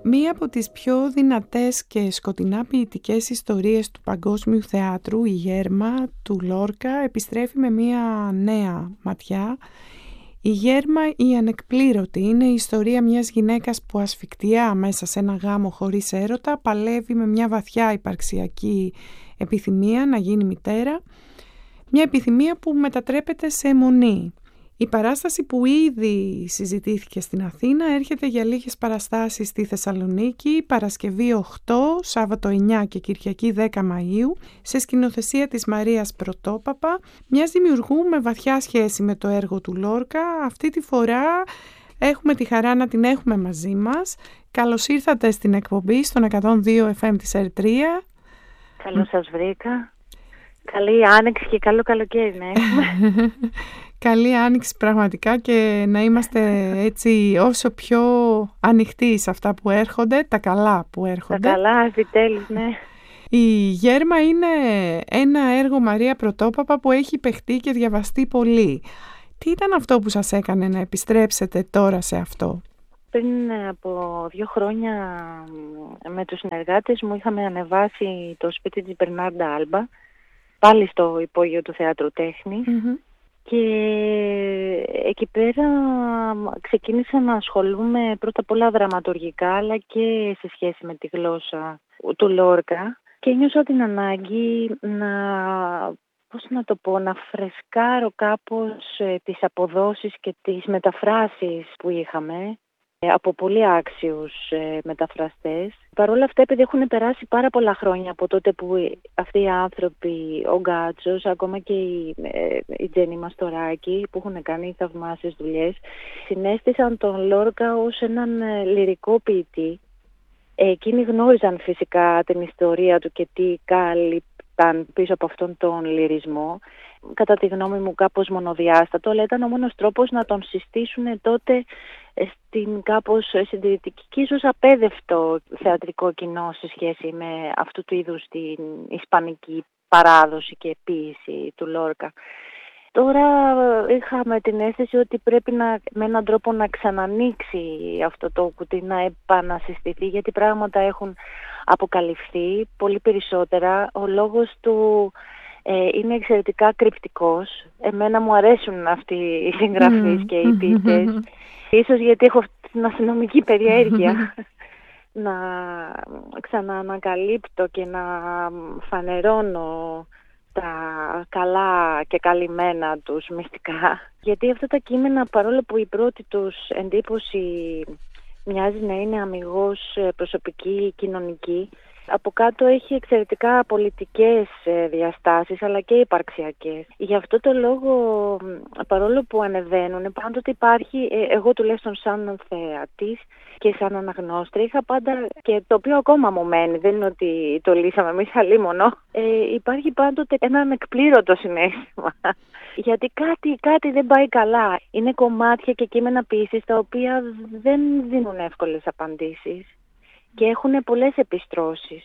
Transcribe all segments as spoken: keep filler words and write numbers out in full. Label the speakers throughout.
Speaker 1: Μία από τις πιο δυνατές και σκοτεινά ποιητικές ιστορίες του παγκόσμιου θεάτρου, η Γέρμα του Λόρκα, επιστρέφει με μία νέα ματιά. Η Γέρμα η ανεκπλήρωτη είναι η ιστορία μιας γυναίκας που ασφικτιά μέσα σε ένα γάμο χωρίς έρωτα παλεύει με μια βαθιά υπαρξιακή επιθυμία να γίνει μητέρα, μια επιθυμία που μετατρέπεται σε αιμονή. Η παράσταση που ήδη συζητήθηκε στην Αθήνα έρχεται για λίγες παραστάσεις στη Θεσσαλονίκη, Παρασκευή οκτώ, Σάββατο εννιά και Κυριακή δέκα Μαΐου, σε σκηνοθεσία της Μαρίας Πρωτόπαπα, μιας δημιουργού με βαθιά σχέση με το έργο του Λόρκα. Αυτή τη φορά έχουμε τη χαρά να την έχουμε μαζί μας. Καλώς ήρθατε στην εκπομπή στον εκατόν δύο εφ εμ της Ερτρία.
Speaker 2: Καλώς σας βρήκα. Καλή άνοιξη και καλό καλοκαίρι να έχουμε.
Speaker 1: Καλή άνοιξη πραγματικά και να είμαστε έτσι όσο πιο ανοιχτοί σε αυτά που έρχονται, τα καλά που έρχονται.
Speaker 2: Τα καλά, επιτέλους, ναι.
Speaker 1: Η Γέρμα είναι ένα έργο Μαρία Πρωτόπαπα που έχει παιχτεί και διαβαστεί πολύ. Τι ήταν αυτό που σας έκανε να επιστρέψετε τώρα σε αυτό?
Speaker 2: Πριν από δύο χρόνια με τους συνεργάτες μου είχαμε ανεβάσει το σπίτι της Μπερνάρντα Άλμπα, πάλι στο υπόγειο του Θεάτρου Τέχνης. Mm-hmm. Και εκεί πέρα ξεκίνησα να ασχολούμαι πρώτα απ' όλα δραματουργικά, αλλά και σε σχέση με τη γλώσσα του Λόρκα, και νιώσα την ανάγκη να, πώς να το πω, να φρεσκάρω κάπως τις αποδόσεις και τις μεταφράσεις που είχαμε από πολύ άξιους ε, μεταφραστές. Παρ' όλα αυτά, επειδή έχουν περάσει πάρα πολλά χρόνια από τότε που αυτοί οι άνθρωποι, ο Γκάτσος, ακόμα και η, ε, η Τζέννη Μαστοράκη, που έχουν κάνει θαυμάσιες δουλειές, συνέστησαν τον Λόρκα ως έναν ε, λυρικό ποιητή. Ε, εκείνοι γνώριζαν φυσικά την ιστορία του και τι κάλυπταν πίσω από αυτόν τον λυρισμό. Κατά τη γνώμη μου κάπως μονοδιάστατο, αλλά ήταν ο μόνος τρόπος να τον συστήσουν τότε στην κάπως συντηρητική και ίσως απέδευτο θεατρικό κοινό σε σχέση με αυτού του είδους την ισπανική παράδοση και ποίηση του Λόρκα. Τώρα είχαμε την αίσθηση ότι πρέπει να, με έναν τρόπο να ξανανοίξει αυτό το κουτί, να επανασυστηθεί, γιατί πράγματα έχουν αποκαλυφθεί πολύ περισσότερα. Ο λόγος του ε, είναι εξαιρετικά κρυπτικός. Εμένα μου αρέσουν αυτοί οι συγγραφείς mm. και οι ποιητές. Ίσως γιατί έχω την αστυνομική περιέργεια να ξαναανακαλύπτω και να φανερώνω τα καλά και καλυμμένα τους μυστικά. Γιατί αυτά τα κείμενα, παρόλο που η πρώτη τους εντύπωση μοιάζει να είναι αμιγώς προσωπική, κοινωνική, από κάτω έχει εξαιρετικά πολιτικές διαστάσεις αλλά και υπαρξιακές. Γι' αυτό το λόγο, παρόλο που ανεβαίνουν, πάντοτε υπάρχει, εγώ τουλάχιστον σαν θεατής και σαν αναγνώστρια, είχα πάντα, και το οποίο ακόμα μου μένει, δεν είναι ότι το λύσαμε εμείς αλίμονο, ε, υπάρχει πάντοτε ένα ανεκπλήρωτο συναίσθημα. Γιατί κάτι, κάτι δεν πάει καλά. Είναι κομμάτια και κείμενα ποίησης τα οποία δεν δίνουν εύκολες απαντήσεις και έχουν πολλές επιστρώσεις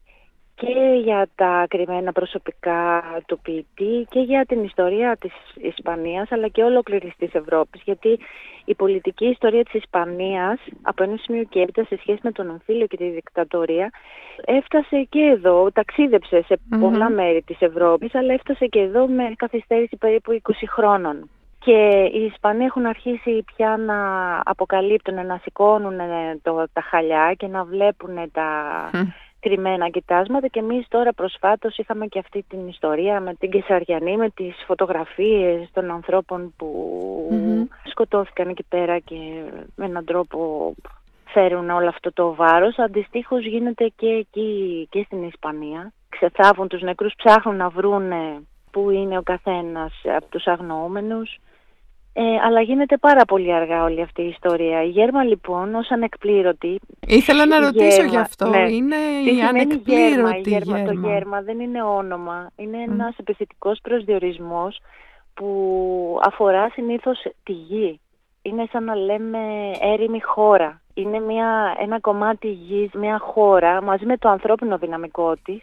Speaker 2: και για τα κρυμμένα προσωπικά του ποιητή και για την ιστορία της Ισπανίας αλλά και ολόκληρης της Ευρώπης, γιατί η πολιτική ιστορία της Ισπανίας από ένα σημείο και έπειτα σε σχέση με τον εμφύλιο και τη δικτατορία έφτασε και εδώ, ταξίδεψε σε mm-hmm. πολλά μέρη της Ευρώπης, αλλά έφτασε και εδώ με καθυστέρηση περίπου είκοσι χρόνων. Και οι Ισπανοί έχουν αρχίσει πια να αποκαλύπτουν, να σηκώνουν το, τα χαλιά και να βλέπουν τα mm. κρυμμένα κοιτάσματα, και εμείς τώρα προσφάτως είχαμε και αυτή την ιστορία με την Κεσαριανή, με τις φωτογραφίες των ανθρώπων που mm-hmm. σκοτώθηκαν εκεί πέρα και με έναν τρόπο φέρουν όλο αυτό το βάρος. Αντιστοίχως γίνεται και εκεί και στην Ισπανία. Ξεθάβουν τους νεκρούς, ψάχνουν να βρούνε που είναι ο καθένας από τους αγνοούμενους. Ε, αλλά γίνεται πάρα πολύ αργά όλη αυτή η ιστορία. Η Γέρμα λοιπόν ως ανεκπλήρωτη...
Speaker 1: Ήθελα να ρωτήσω
Speaker 2: γέρμα,
Speaker 1: γι' αυτό.
Speaker 2: Ναι.
Speaker 1: Είναι
Speaker 2: Τι
Speaker 1: η ανεκπλήρωτη
Speaker 2: η γέρμα,
Speaker 1: γέρμα.
Speaker 2: Το γέρμα δεν είναι όνομα. Είναι mm. ένας επιθετικός προσδιορισμός που αφορά συνήθως τη γη. Είναι σαν να λέμε έρημη χώρα. Είναι μια, ένα κομμάτι γης, μια χώρα μαζί με το ανθρώπινο δυναμικό της,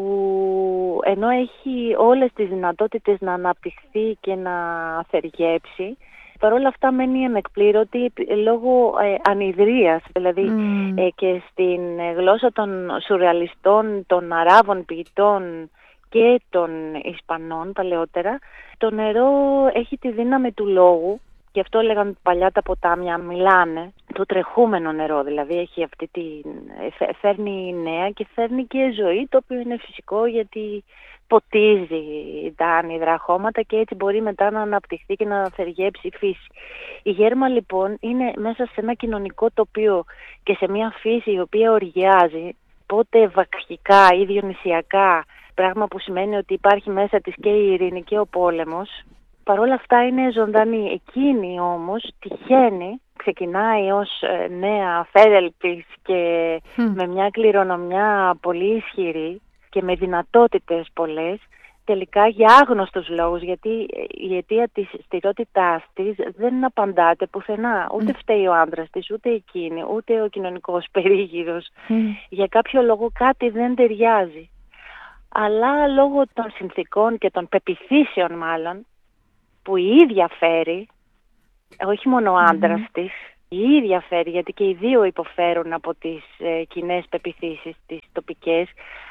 Speaker 2: που ενώ έχει όλες τις δυνατότητες να αναπτυχθεί και να θεργέψει, Παρ' όλα αυτά μένει ανεκπλήρωτη λόγω ε, ανιδρείας, δηλαδή
Speaker 1: Mm.
Speaker 2: ε, και στην ε, γλώσσα των σουρεαλιστών, των Αράβων ποιητών και των Ισπανών παλαιότερα, το νερό έχει τη δύναμη του λόγου. Γι' αυτό λέγανε παλιά τα ποτάμια μιλάνε, το τρεχούμενο νερό δηλαδή έχει αυτή τη, φέρνει νέα και φέρνει και ζωή, το οποίο είναι φυσικό γιατί ποτίζει τα ανυδρά χώματα και έτσι μπορεί μετά να αναπτυχθεί και να θεργέψει η φύση. Η γέρμα λοιπόν είναι μέσα σε ένα κοινωνικό τοπίο και σε μια φύση η οποία οργιάζει, πότε βακχικά ή διονυσιακά, πράγμα που σημαίνει ότι υπάρχει μέσα της και η ειρήνη και ο πόλεμος. Παρ' όλα αυτά είναι ζωντανή. Εκείνη όμως τυχαίνει, ξεκινάει ως ε, νέα αφέλελπης και mm. με μια κληρονομιά πολύ ισχυρή και με δυνατότητες πολλές, τελικά για άγνωστους λόγους, γιατί η αιτία της στηρότητάς της δεν απαντάται πουθενά. Ούτε mm. φταίει ο άντρας της, ούτε εκείνη, ούτε ο κοινωνικός περίγυρος. Mm. Για κάποιο λόγο κάτι δεν ταιριάζει. Αλλά λόγω των συνθήκων και των πεποιθήσεων μάλλον, που η ίδια φέρει, όχι μόνο ο άντρας mm. της, η ίδια φέρει, γιατί και οι δύο υποφέρουν από τις ε, κοινές πεποιθήσεις, τις τοπικές,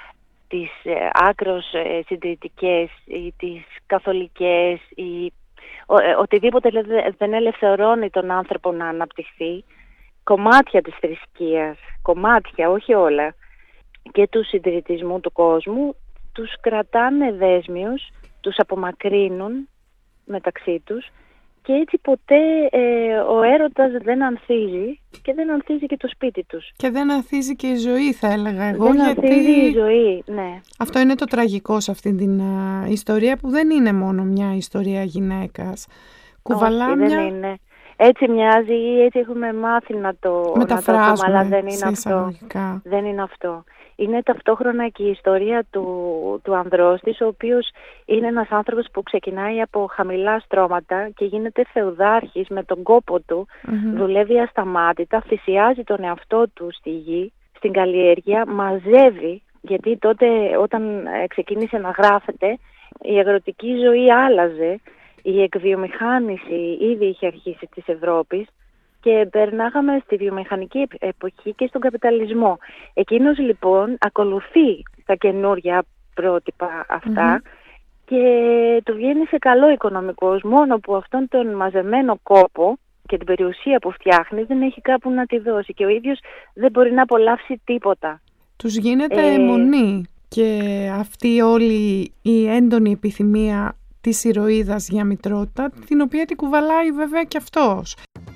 Speaker 2: τις ε, άκρως ε, συντηρητικές ή τις καθολικές ή ο, ε, οτιδήποτε δεν ελευθερώνει τον άνθρωπο να αναπτυχθεί, κομμάτια της θρησκείας, κομμάτια, όχι όλα, και του συντηρητισμού του κόσμου, τους κρατάνε δέσμιους, τους απομακρύνουν μεταξύ τους και έτσι ποτέ ε, ο έρωτας δεν ανθίζει και δεν ανθίζει και το σπίτι τους.
Speaker 1: Και δεν ανθίζει και η ζωή, θα έλεγα εγώ.
Speaker 2: Δεν
Speaker 1: γιατί
Speaker 2: ανθίζει η ζωή, ναι.
Speaker 1: Αυτό είναι το τραγικό σε αυτήν την uh, ιστορία, που δεν είναι μόνο μια ιστορία γυναίκας. Κουβαλά
Speaker 2: Όχι,
Speaker 1: μια...
Speaker 2: δεν είναι. Έτσι μοιάζει ή έτσι έχουμε μάθει να το μεταφράσουμε, αλλά δεν είναι αυτό. Δεν είναι αυτό. Είναι ταυτόχρονα και η ιστορία του, του ανδρός της, ο οποίος είναι ένας άνθρωπος που ξεκινάει από χαμηλά στρώματα και γίνεται φεουδάρχης με τον κόπο του, mm-hmm. δουλεύει ασταμάτητα, θυσιάζει τον εαυτό του στη γη, στην καλλιέργεια, μαζεύει, γιατί τότε όταν ξεκίνησε να γράφεται η αγροτική ζωή άλλαζε, η εκβιομηχάνηση ήδη είχε αρχίσει της Ευρώπης και περνάγαμε στη βιομηχανική εποχή και στον καπιταλισμό. Εκείνος λοιπόν ακολουθεί τα καινούργια πρότυπα αυτά mm-hmm. και του βγαίνει σε καλό οικονομικός, μόνο που αυτόν τον μαζεμένο κόπο και την περιουσία που φτιάχνει δεν έχει κάπου να τη δώσει και ο ίδιος δεν μπορεί να απολαύσει τίποτα.
Speaker 1: Τους γίνεται ε... αιμονή και αυτή όλη η έντονη επιθυμία της ηρωίδας για μητρότητα, την οποία την κουβαλάει βέβαια και αυτός.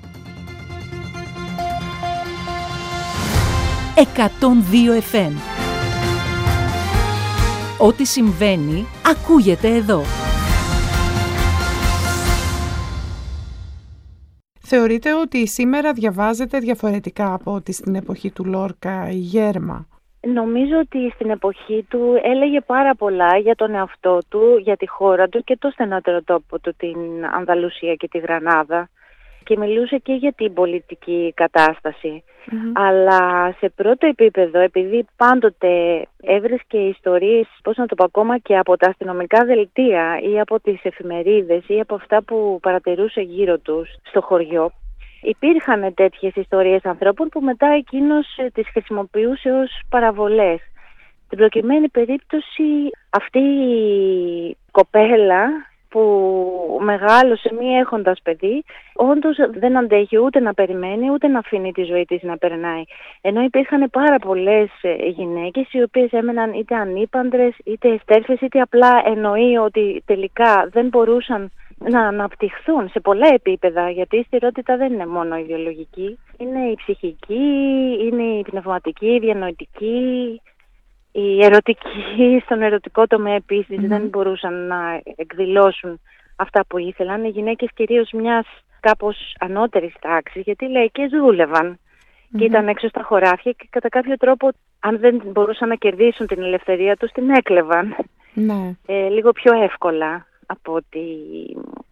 Speaker 3: εκατόν δύο εφ εμ. Ό,τι συμβαίνει, ακούγεται εδώ.
Speaker 1: Θεωρείτε ότι σήμερα διαβάζετε διαφορετικά από ότι στην εποχή του Λόρκα η Γέρμα?
Speaker 2: Νομίζω ότι στην εποχή του έλεγε πάρα πολλά για τον εαυτό του, για τη χώρα του και το στενότερο τόπο του, την Ανδαλουσία και τη Γρανάδα. Και μιλούσε και για την πολιτική κατάσταση. Mm-hmm. Αλλά σε πρώτο επίπεδο, επειδή πάντοτε έβρισκε ιστορίες, πώς να το πω, ακόμα και από τα αστυνομικά δελτία ή από τις εφημερίδες ή από αυτά που παρατηρούσε γύρω τους στο χωριό, υπήρχαν τέτοιες ιστορίες ανθρώπων που μετά εκείνος τις χρησιμοποιούσε ως παραβολές. Στην προκειμένη περίπτωση αυτή η κοπέλα που μεγάλωσε μη έχοντας παιδί, όντως δεν αντέχει ούτε να περιμένει ούτε να αφήνει τη ζωή της να περνάει. Ενώ υπήρχαν πάρα πολλές γυναίκες οι οποίες έμεναν είτε ανήπαντρες είτε στέρφες, είτε απλά εννοεί ότι τελικά δεν μπορούσαν να αναπτυχθούν σε πολλά επίπεδα, γιατί η στηρότητα δεν είναι μόνο ιδεολογική, είναι η ψυχική, είναι η πνευματική, η διανοητική, η ερωτική. Στον ερωτικό τομέα επίσης mm-hmm. δεν μπορούσαν να εκδηλώσουν αυτά που ήθελαν. Οι γυναίκες κυρίως μιας κάπως ανώτερης τάξης, γιατί οι λαϊκές δούλευαν mm-hmm. και ήταν έξω στα χωράφια και κατά κάποιο τρόπο αν δεν μπορούσαν να κερδίσουν την ελευθερία τους την έκλεβαν mm-hmm. ε, λίγο πιο εύκολα από ότι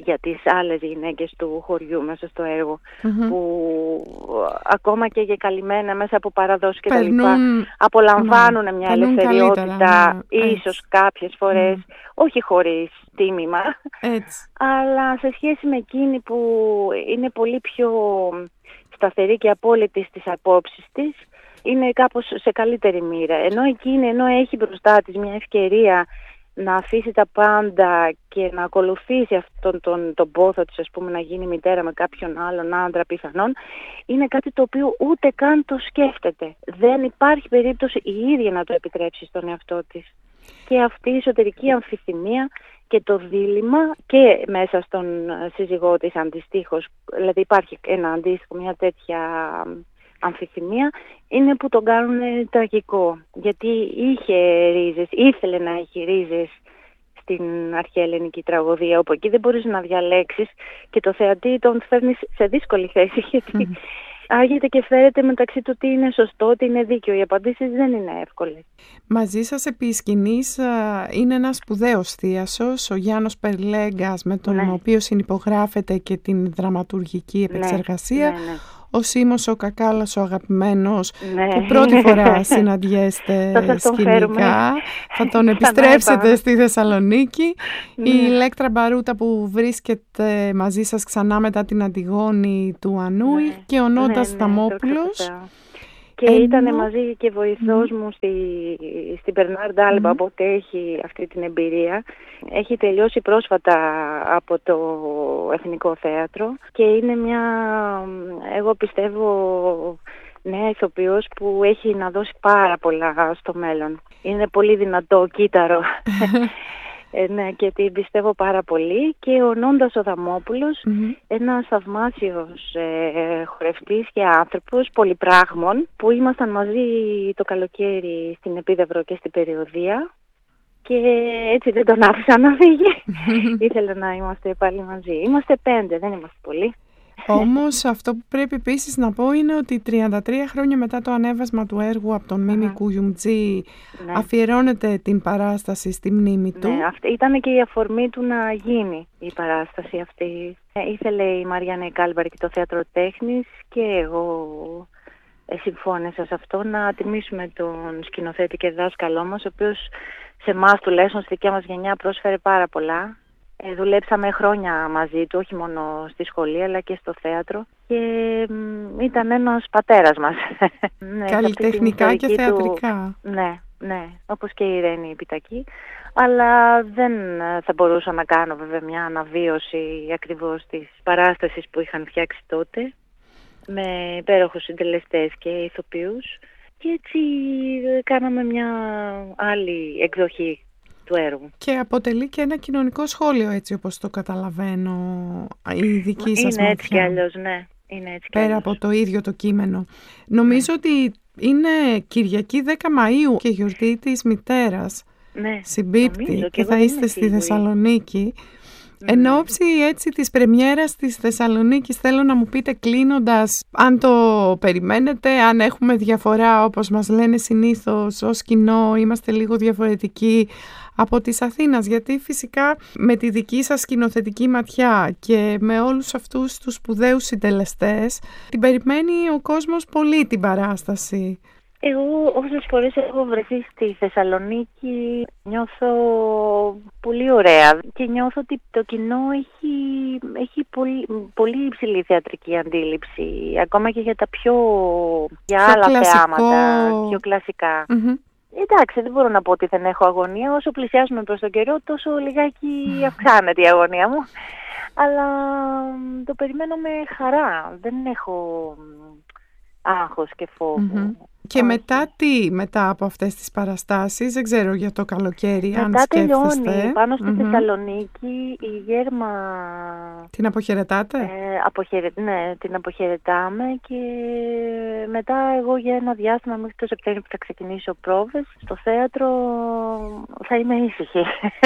Speaker 2: για τις άλλες γυναίκες του χωριού μέσα στο έργο,
Speaker 1: mm-hmm.
Speaker 2: που ακόμα και για καλυμμένα μέσα από παραδόσεις και
Speaker 1: Περνούν,
Speaker 2: τα λοιπά απολαμβάνουν
Speaker 1: ναι,
Speaker 2: μια
Speaker 1: περνούν
Speaker 2: ελευθεριότητα,
Speaker 1: καλύτερα, ναι,
Speaker 2: ίσως κάποιες φορές, mm. όχι χωρίς τίμημα,
Speaker 1: έτσι.
Speaker 2: αλλά σε σχέση με εκείνη που είναι πολύ πιο σταθερή και απόλυτη στις απόψεις της, είναι κάπως σε καλύτερη μοίρα. Ενώ εκείνη, ενώ έχει μπροστά της μια ευκαιρία να αφήσει τα πάντα και να ακολουθήσει αυτόν τον, τον πόθο της, ας πούμε, να γίνει μητέρα με κάποιον άλλον άντρα πιθανόν, είναι κάτι το οποίο ούτε καν το σκέφτεται. Δεν υπάρχει περίπτωση η ίδια να το επιτρέψει στον εαυτό της. Και αυτή η εσωτερική αμφιθυμία και το δίλημμα και μέσα στον σύζυγό της αντιστοίχως, δηλαδή υπάρχει ένα αντίστοιχο, μια τέτοια αμφιθυμία, είναι που τον κάνουν τραγικό. Γιατί είχε ρίζες, ήθελε να έχει ρίζες στην αρχαία ελληνική τραγωδία, όπου εκεί δεν μπορείς να διαλέξεις και το θεατή τον φέρνεις σε δύσκολη θέση, γιατί mm. άγεται και φέρεται μεταξύ του τι είναι σωστό, τι είναι δίκαιο. Οι απαντήσεις δεν είναι εύκολες.
Speaker 1: Μαζί σας επί σκηνής είναι ένας σπουδαίος θίασος, ο Γιάννος Περλέγκας, με τον ναι. οποίο συνυπογράφεται και την δραματουργική επεξεργασία.
Speaker 2: Ναι, ναι, ναι.
Speaker 1: Ο Σίμος ο Κακάλας, ο αγαπημένος,
Speaker 2: ναι.
Speaker 1: που πρώτη φορά συναντιέστε σκηνικά. Θα τον επιστρέψετε στη Θεσσαλονίκη.
Speaker 2: Ναι.
Speaker 1: Η Ηλέκτρα Μπαρούτα που βρίσκεται μαζί σας ξανά μετά την Αντιγόνη του Ανούη, ναι. και ο Νότας ναι, Σταμόπουλος.
Speaker 2: Ναι, και Ενώ... ήταν μαζί και βοηθός mm. μου στη, στην Μπερνάρ Ντάλμπα, mm. οπότε έχει αυτή την εμπειρία. Έχει τελειώσει πρόσφατα από το Εθνικό Θέατρο και είναι μια, εγώ πιστεύω, νέα ηθοποιός που έχει να δώσει πάρα πολλά στο μέλλον. Είναι πολύ δυνατό κύτταρο. Ε, ναι, και την πιστεύω πάρα πολύ. Και ο Νόντας ο Δαμόπουλος, mm-hmm. ένας θαυμάσιος ε, χορευτής και άνθρωπος πολυπράγμων, που ήμασταν μαζί το καλοκαίρι στην Επίδαυρο και στην Περιοδεία και έτσι δεν τον άφησα να φύγει. Ήθελα να είμαστε πάλι μαζί. Είμαστε πέντε, δεν είμαστε πολλοί.
Speaker 1: Όμως αυτό που πρέπει επίσης να πω είναι ότι τριάντα τρία χρόνια μετά το ανέβασμα του έργου από τον Μίμη Κουγιουμτζή, ναι. αφιερώνεται την παράσταση στη μνήμη του.
Speaker 2: Ναι, αυτή ήταν και η αφορμή του να γίνει η παράσταση αυτή. Ε, ήθελε η Μαριάννα Κάλμπαρη και το Θέατρο Τέχνης και εγώ ε, συμφώνησα σε αυτό, να τιμήσουμε τον σκηνοθέτη και δάσκαλό μας, ο οποίος σε εμάς τουλάχιστον στη δικιά μας γενιά πρόσφερε πάρα πολλά. Ε, δουλέψαμε χρόνια μαζί του, όχι μόνο στη σχολή αλλά και στο θέατρο, και μ, ήταν ένας πατέρας μας.
Speaker 1: Καλλιτεχνικά και θεατρικά.
Speaker 2: Του... Ναι, ναι, όπως και η Irene Πιτακή. Αλλά δεν θα μπορούσα να κάνω βέβαια μια αναβίωση ακριβώς της παράστασης που είχαν φτιάξει τότε, με υπέροχους συντελεστές και ηθοποιούς. Και έτσι κάναμε μια άλλη εκδοχή του έργου.
Speaker 1: Και αποτελεί και ένα κοινωνικό σχόλιο, έτσι όπως το καταλαβαίνω, η δική σας
Speaker 2: Είναι
Speaker 1: ματιά.
Speaker 2: Έτσι κι αλλιώς, ναι. Είναι έτσι κι
Speaker 1: Πέρα
Speaker 2: αλλιώς.
Speaker 1: από το ίδιο το κείμενο. Νομίζω ναι. ότι είναι Κυριακή δέκα Μαΐου και γιορτή της μητέρας.
Speaker 2: Ναι.
Speaker 1: Συμπίπτει και, και θα είστε στη
Speaker 2: σίγουρη.
Speaker 1: Θεσσαλονίκη.
Speaker 2: Ναι.
Speaker 1: Εν όψη έτσι της πρεμιέρας της Θεσσαλονίκης, θέλω να μου πείτε κλείνοντας αν το περιμένετε, αν έχουμε διαφορά, όπως μας λένε συνήθως ως κοινό, είμαστε λίγο διαφορετικοί από της Αθήνας, γιατί φυσικά με τη δική σας σκηνοθετική ματιά και με όλους αυτούς τους σπουδαίους συντελεστές την περιμένει ο κόσμος πολύ την παράσταση.
Speaker 2: Εγώ όσες φορές έχω βρεθεί στη Θεσσαλονίκη νιώθω πολύ ωραία και νιώθω ότι το κοινό έχει, έχει πολύ, πολύ υψηλή θεατρική αντίληψη, ακόμα και για τα πιο, για
Speaker 1: πιο
Speaker 2: άλλα
Speaker 1: κλασικό...
Speaker 2: θεάματα, πιο κλασικά.
Speaker 1: Mm-hmm.
Speaker 2: Εντάξει, δεν μπορώ να πω ότι δεν έχω αγωνία. Όσο πλησιάζουμε προς τον καιρό, τόσο λιγάκι αυξάνεται η αγωνία μου. Αλλά το περιμένω με χαρά. Δεν έχω άγχος και φόβο. Mm-hmm.
Speaker 1: Και όχι. μετά τι, μετά από αυτές τις παραστάσεις, δεν ξέρω για το καλοκαίρι,
Speaker 2: μετά
Speaker 1: αν σκέφτεστε.
Speaker 2: Τελειώνει, πάνω στη
Speaker 1: mm-hmm.
Speaker 2: Θεσσαλονίκη, η Γέρμα...
Speaker 1: Την αποχαιρετάτε?
Speaker 2: Ε, αποχαιρε... Ναι, την αποχαιρετάμε και μετά εγώ για ένα διάστημα μέχρι το Σεπτέμβριο που θα ξεκινήσω πρόβες στο θέατρο θα είμαι ήσυχη.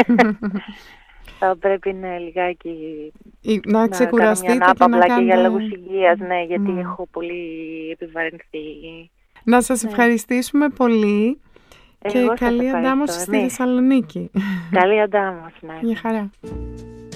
Speaker 2: Θα πρέπει να λιγάκι
Speaker 1: να ξεκουραστείτε
Speaker 2: να κάνω μια ανάπαυλα
Speaker 1: και,
Speaker 2: και
Speaker 1: να
Speaker 2: για
Speaker 1: κάνετε...
Speaker 2: λόγους υγείας, ναι, γιατί
Speaker 1: mm.
Speaker 2: έχω πολύ επιβαρυνθεί.
Speaker 1: Να σας ναι. ευχαριστήσουμε πολύ.
Speaker 2: Εγώ
Speaker 1: και καλή αντάμωση στη Θεσσαλονίκη.
Speaker 2: Καλή αντάμωση, ναι.
Speaker 1: Γεια χαρά.